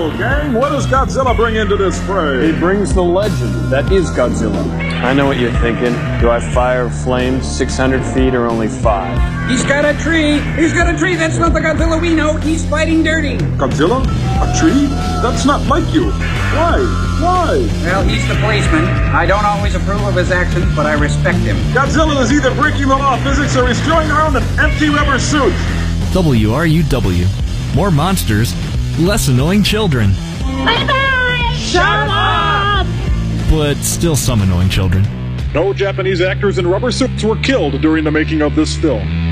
So, gang, what does Godzilla bring into this fray? He brings the legend that is Godzilla. I know what you're thinking. Do I fire flames 600 feet or only 5? He's got a tree! He's got a tree! That's not the Godzilla we know! He's fighting dirty! Godzilla? A tree? That's not like you. Why? Why? Well, he's the policeman. I don't always approve of his actions, but I respect him. Godzilla is either breaking the law of physics or he's throwing around an empty rubber suit. WRUW. More monsters, less annoying children. Bye-bye! Shut up! But still some annoying children. No Japanese actors in rubber suits were killed during the making of this film.